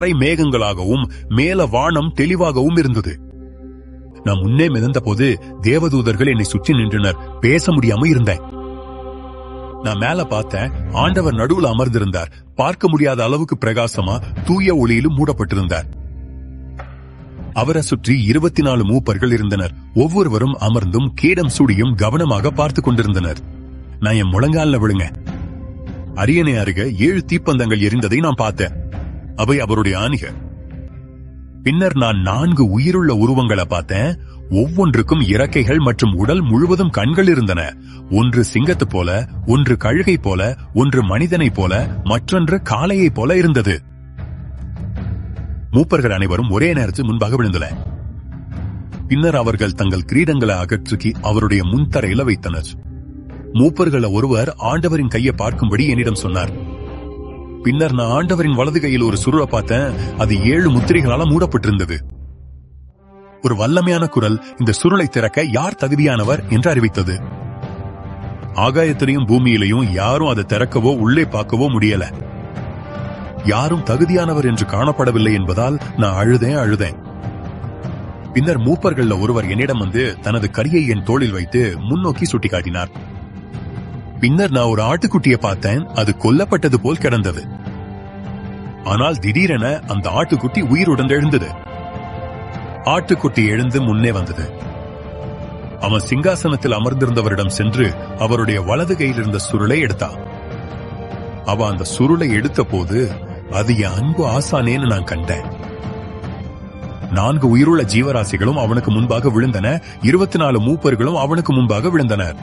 மேகங்களாகவும் மேல வானம் தெளிவாகவும் இருந்தது. நான் முன்னே மிதந்த போது தேவதூதர்கள் என்னை சுற்றி நின்றனர். பேச முடியாம இருந்தேன். நான் மேல பார்த்தேன். ஆண்டவர் நடுவுல அமர்ந்திருந்தார். பார்க்க முடியாத அளவுக்கு பிரகாசமா தூய ஒளியிலும் மூடப்பட்டிருந்தார். அவரை சுற்றி 24 மூப்பர்கள் இருந்தனர். ஒவ்வொருவரும் அமர்ந்தும் கேடம் சூடியும் கவனமாக பார்த்து கொண்டிருந்தனர். நான் என் முழங்கால விழுங்க. அரியணை அருகே 7 தீப்பந்தங்கள் எரிந்ததை நான் பார்த்தேன். அவை அவருடைய ஆணிகள். பின்னர் நான் 4 உயிருள்ள உருவங்களை பார்த்தேன். ஒவ்வொன்றுக்கும் இறக்கைகள் மற்றும் உடல் முழுவதும் கண்கள் இருந்தன. ஒன்று சிங்கத்து போல, ஒன்று கழுகை போல, ஒன்று மனிதனை போல, மற்றொன்று காளையை போல இருந்தது. மூப்பர்கள் அனைவரும் ஒரே நேரத்தில் முன்பாக விழுந்தனர். பின்னர் அவர்கள் தங்கள் கிரீடங்களை அகற்றி அவருடைய முன்தரையில வைத்தனர். மூப்பர்கள ஒருவர் ஆண்டவரின் கையை பார்க்கும்படி என்னிடம் சொன்னார். பின்னர் நான் ஆண்டவரின் வலது கையில் ஒரு சுருளை பார்த்தேன். அது 7 முத்திரைகளால மூடப்பட்டிருந்தது. ஒரு வல்லமையான குரல் இந்த சுருளை திறக்க யார் தகுதியானவர் என்று அறிவித்தது. ஆகாயத்திலையும் பூமியிலையும் யாரும் அதை திறக்கவோ உள்ளே பார்க்கவோ முடியல. யாரும் தகுதியானவர் என்று காணப்படவில்லை என்பதால் நான் அழுதேன். பின்னர் மூப்பர்கள்ல ஒருவர் என்னிடம் வந்து தனது கையை என் தோளில் வைத்து முன்னோக்கி சுட்டிக்காட்டினார். பின்னர் நான் ஒரு ஆட்டுக்குட்டியை பார்த்தேன். அது கொல்லப்பட்டது போல் கிடந்தது. ஆனால் திடீரென அந்த ஆட்டுக்குட்டி உயிருடன் எழுந்தது. ஆட்டுக்குட்டி எழுந்து முன்னே வந்தது. அவன் சிங்காசனத்தில் அமர்ந்திருந்தவரிடம் சென்று அவருடைய வலது கையில் இருந்த சுருளை எடுத்தான். அவன் அந்த சுருளை எடுத்த போது அது என் அன்பு ஆசானேன்னு நான் கண்டேன். 4 உயிருள்ள ஜீவராசிகளும் அவனுக்கு முன்பாக விழுந்தன. 24 மூப்பர்களும் அவனுக்கு முன்பாக விழுந்தனர்.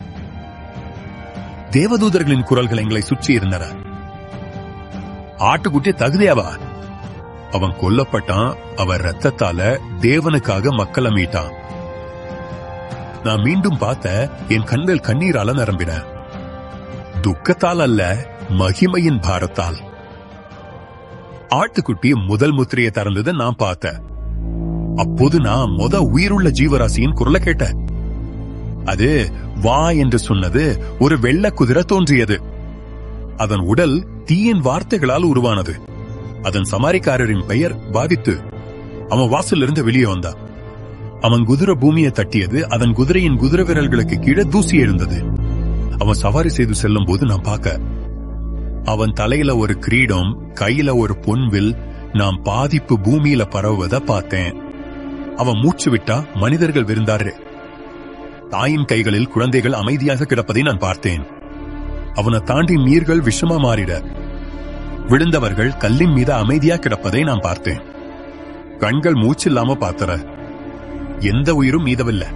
தேவதூதர்களின் குரல்கள் எங்களை சுற்றி இருந்தன. ஆட்டுக்குட்டி தகுதியாவா? அவன் கொல்லப்பட்டான். அவன் ரத்தத்தால தேவனுக்காக மக்களை மீட்டான். நான் மீண்டும் பார்த்த என் கண்கள் கண்ணீரால நிரம்பின. துக்கத்தால் அல்ல, மகிமையின் பாரத்தால். ஆட்டுக்குட்டி முதல் முத்திரையை திறந்தது நான் பார்த்தேன். அப்போது நான் உயிருள்ள ஜீவராசியின் குரலை கேட்டேன். அது வா என்று சொன்னது. ஒரு வெள்ள குதிரை தோன்றியது. அதன் உடல் தீயின் வார்த்தைகளால் உருவானது. அதன் சமாரிக்காரரின் பெயர் பாதித்து. அவன் வாசலிருந்து வெளியே வந்தான். அவன் குதிரை பூமியை தட்டியது. அதன் குதிரையின் குதிரை விரல்களுக்கு கீழே தூசி எழுந்தது. அவன் சவாரி செய்து செல்லும் போது நான் பார்க்க, அவன் தலையில ஒரு கிரீடம், கையில ஒரு பொன்வில். நான் பாதிப்பு பூமியில பரவுவதை பார்த்தேன். அவன் மூச்சு விட்டா மனிதர்கள் விருந்தாரு. தாயின் கைகளில் குழந்தைகள் அமைதியாக கிடப்பதை நான் பார்த்தேன். அவனை தாண்டி மீர்கள் விஷமா மாறிட, விழுந்தவர்கள் கல்லின் மீது அமைதியா கிடப்பதை நான் பார்த்தேன். கண்கள் மூச்சில்லாம பார்த்தற. எந்த உயிரும் மீதவில்லை.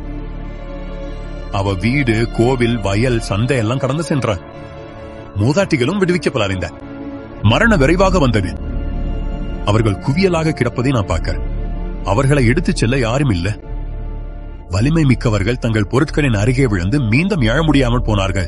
அவ வீடு, கோவில், வயல், சந்தை எல்லாம் கடந்து சென்ற. மூதாட்டிகளும் விடுவிக்கப்படாத. மரண விரைவாக வந்தது. அவர்கள் குவியலாக கிடப்பதை நான் பார்க்கிறேன். அவர்களை எடுத்துச் செல்ல யாரும் இல்லை. வலிமை மிக்கவர்கள் தங்கள் பொருட்களின் அருகே விழுந்து மீண்டும் எழ முடியாமல் போனார்கள்.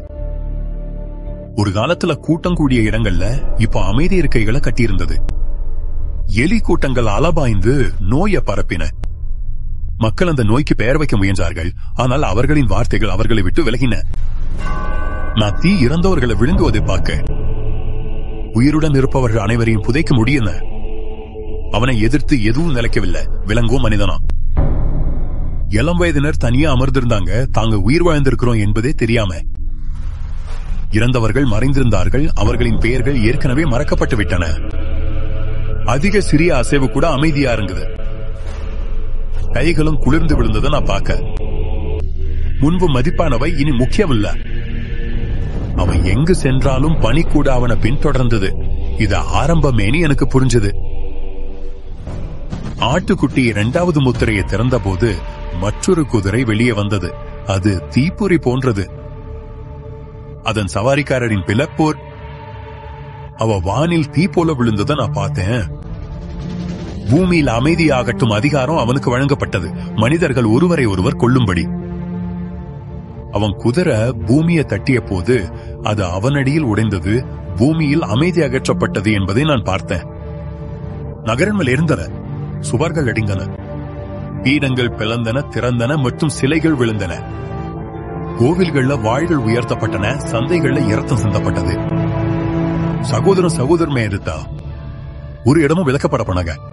ஒரு காலத்துல கூட்டம் கூடிய இடங்கள்ல இப்ப அமைதி இருக்கைகளை கட்டியிருந்தது. எலி கூட்டங்கள் அலபாய்ந்து நோயை பரப்பின. மக்கள் அந்த நோய்க்கு பெயர் வைக்க முயன்றார்கள். ஆனால் அவர்களின் வார்த்தைகள் அவர்களை விட்டு விலகின. நான் தீ இறந்தவர்களை விழுங்குவதை பார்க்க, உயிருடன் இருப்பவர்கள் அனைவரையும் புதைக்க முடியல. அவனை எதிர்த்து எதுவும் நிலைக்கவில்லை. விலங்கும் மனிதனா. இளம் வயதினர் தனியா அமர்ந்திருந்தாங்க. தாங்க உயிர் வாழ்ந்திருக்கிறோம் என்பதே தெரியாம. இறந்தவர்கள் மறைந்திருந்தார்கள். அவர்களின் பெயர்கள் ஏற்கனவே மறக்கப்பட்டு விட்டன. அதிக சிறிய அசைவு கூட அமைதியா இருந்தது. கைகளும் குளிர்ந்து விழுந்ததை நான் பார்க்க, முன்பு மதிப்பானவை இனி முக்கியமில்ல. அவன் எங்கு சென்றாலும் பனி கூட அவனை பின்தொடர்ந்தது. இது ஆரம்பமேனி எனக்கு புரிஞ்சது. ஆட்டுக்குட்டி 2வது முத்திரையை திறந்த போது மற்றொரு குதிரை வெளியே வந்தது. அது தீப்பொறி போன்றது. அதன் சவாரிக்காரரின் பிளப்போர். அவ வானில் தீ போல விழுந்ததை நான் பார்த்தேன். பூமியில் அமைதியாகட்டும் அதிகாரம் அவனுக்கு வழங்கப்பட்டது, மனிதர்கள் ஒருவரை ஒருவர் கொல்லும்படி. அவன் குதிரை பூமியை தட்டிய போது அது அவனடியில் உடைந்தது. பூமியில் அமைதி அகற்றப்பட்டது என்பதை நான் பார்த்தேன். நகரங்கள் இருந்தன. சுவர்கள் அடிந்தன. பீடங்கள் பிளந்தன, திறந்தன மற்றும் சிலைகள் விழுந்தன. கோவில்கள்ல வாள்கள் உயர்த்தப்பட்டன. சந்தைகள்ல இரத்தம் சிந்தப்பட்டது. சகோதரமே எடுத்தா ஒரு இடமும் விலக்கப்பட போனாங்க.